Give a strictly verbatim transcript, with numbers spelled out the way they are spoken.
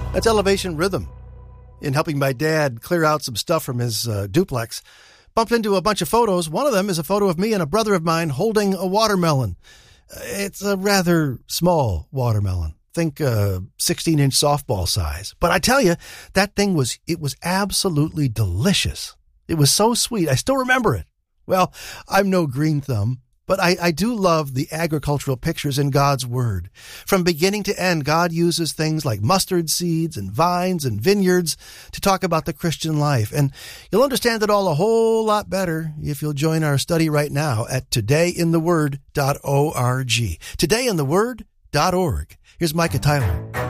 That's Elevation Rhythm. In helping my dad clear out some stuff from his uh, duplex, bumped into a bunch of photos. One of them is a photo of me and a brother of mine holding a watermelon. It's a rather small watermelon. Think uh, sixteen-inch softball size. But I tell you, that thing was, it was absolutely delicious. It was so sweet. I still remember it. Well, I'm no green thumb, but I, I do love the agricultural pictures in God's Word. From beginning to end, God uses things like mustard seeds and vines and vineyards to talk about the Christian life. And you'll understand it all a whole lot better if you'll join our study right now at today in the word dot org. today in the word dot org. Here's Micah Tyler.